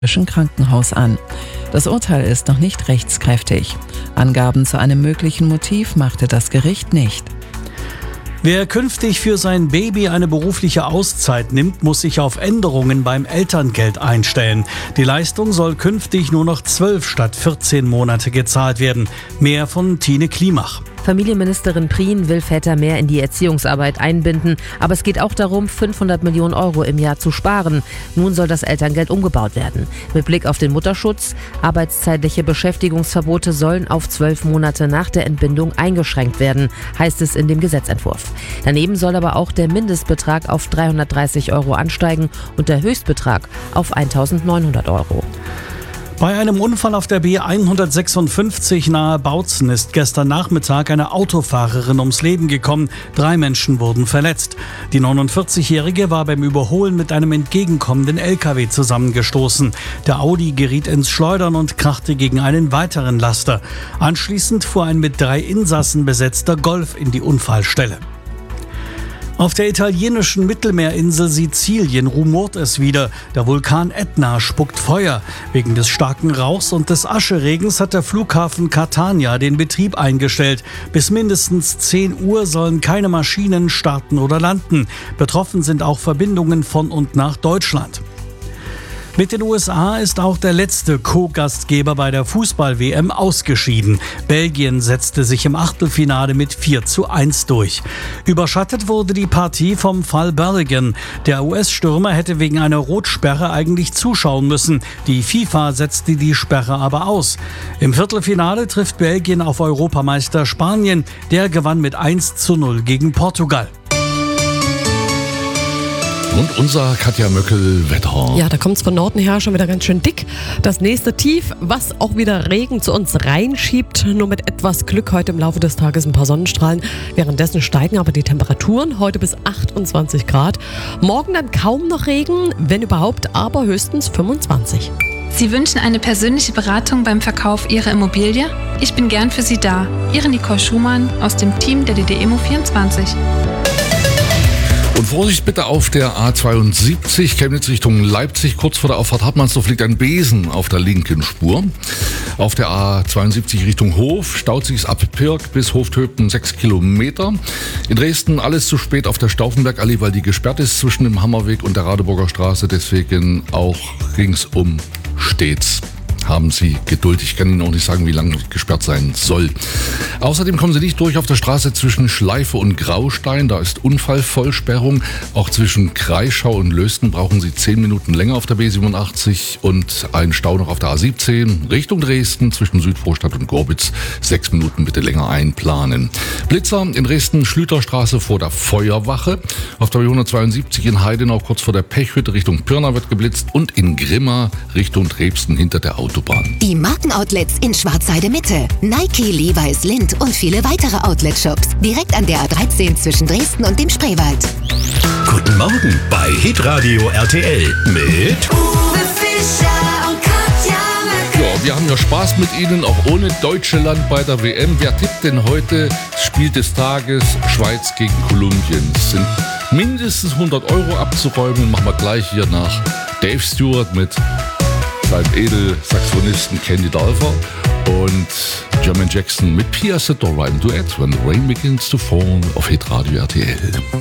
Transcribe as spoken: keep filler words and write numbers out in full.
Krankenhaus an. Das Urteil ist noch nicht rechtskräftig. Angaben zu einem möglichen Motiv machte das Gericht nicht. Wer künftig für sein Baby eine berufliche Auszeit nimmt, muss sich auf Änderungen beim Elterngeld einstellen. Die Leistung soll künftig nur noch zwölf statt vierzehn Monate gezahlt werden. Mehr von Tine Klimach. Familienministerin Prien will Väter mehr in die Erziehungsarbeit einbinden. Aber es geht auch darum, fünfhundert Millionen Euro im Jahr zu sparen. Nun soll das Elterngeld umgebaut werden. Mit Blick auf den Mutterschutz, arbeitszeitliche Beschäftigungsverbote sollen auf zwölf Monate nach der Entbindung eingeschränkt werden, heißt es in dem Gesetzentwurf. Daneben soll aber auch der Mindestbetrag auf dreihundertdreißig Euro ansteigen und der Höchstbetrag auf eintausendneunhundert Euro. Bei einem Unfall auf der B hundertsechsundfünfzig nahe Bautzen ist gestern Nachmittag eine Autofahrerin ums Leben gekommen. Drei Menschen wurden verletzt. Die neunundvierzigjährige war beim Überholen mit einem entgegenkommenden L K W zusammengestoßen. Der Audi geriet ins Schleudern und krachte gegen einen weiteren Laster. Anschließend fuhr ein mit drei Insassen besetzter Golf in die Unfallstelle. Auf der italienischen Mittelmeerinsel Sizilien rumort es wieder. Der Vulkan Etna spuckt Feuer. Wegen des starken Rauchs und des Ascheregens hat der Flughafen Catania den Betrieb eingestellt. Bis mindestens zehn Uhr sollen keine Maschinen starten oder landen. Betroffen sind auch Verbindungen von und nach Deutschland. Mit den U S A ist auch der letzte Co-Gastgeber bei der Fußball-W M ausgeschieden. Belgien setzte sich im Achtelfinale mit vier zu eins durch. Überschattet wurde die Partie vom Fall Berrigan. Der U S-Stürmer hätte wegen einer Rotsperre eigentlich zuschauen müssen. Die FIFA setzte die Sperre aber aus. Im Viertelfinale trifft Belgien auf Europameister Spanien. Der gewann mit eins zu null gegen Portugal. Und unser Katja Möckel-Wetter. Ja, da kommt es von Norden her schon wieder ganz schön dick. Das nächste Tief, was auch wieder Regen zu uns reinschiebt. Nur mit etwas Glück heute im Laufe des Tages ein paar Sonnenstrahlen. Währenddessen steigen aber die Temperaturen heute bis achtundzwanzig Grad. Morgen dann kaum noch Regen, wenn überhaupt, aber höchstens fünfundzwanzig. Sie wünschen eine persönliche Beratung beim Verkauf Ihrer Immobilie? Ich bin gern für Sie da. Ihre Nicole Schumann aus dem Team der D D Immo vierundzwanzig. Und Vorsicht bitte auf der A zweiundsiebzig, Chemnitz Richtung Leipzig. Kurz vor der Auffahrt Hartmannsdorf liegt ein Besen auf der linken Spur. Auf der A zweiundsiebzig Richtung Hof staut sich's ab Pirk bis Hoftöten sechs Kilometer. In Dresden alles zu spät auf der Stauffenbergallee, weil die gesperrt ist zwischen dem Hammerweg und der Radeburger Straße. Deswegen auch ringsum stets. Haben Sie Geduld. Ich kann Ihnen auch nicht sagen, wie lange gesperrt sein soll. Außerdem kommen Sie nicht durch auf der Straße zwischen Schleife und Graustein. Da ist Unfallvollsperrung. Auch zwischen Kreischau und Lösten brauchen Sie zehn Minuten länger auf der B siebenundachtzig und ein Stau noch auf der A siebzehn Richtung Dresden zwischen Südvorstadt und Gorbitz. Sechs Minuten bitte länger einplanen. Blitzer in Dresden, Schlüterstraße vor der Feuerwache. Auf der B hundertzweiundsiebzig in Heidenau kurz vor der Pechhütte Richtung Pirna wird geblitzt und in Grimma Richtung Trebsten hinter der Autobahn. Die Markenoutlets in Schwarzheide Mitte. Nike, Levi's, Lindt und viele weitere Outlet-Shops. Direkt an der A dreizehn zwischen Dresden und dem Spreewald. Guten Morgen bei Hitradio R T L mit Uwe Fischer und Katja Möckel. Ja, wir haben ja Spaß mit Ihnen, auch ohne Deutschland bei der W M. Wer tippt denn heute das Spiel des Tages Schweiz gegen Kolumbien? Es sind mindestens hundert Euro abzuräumen. Machen wir gleich hier nach Dave Stewart mit seinem Edelsaxophonisten Candy Dulfer und Jermaine Jackson mit Pia Sitter, ein Duett, When the Rain Begins to Fall auf Hitradio R T L.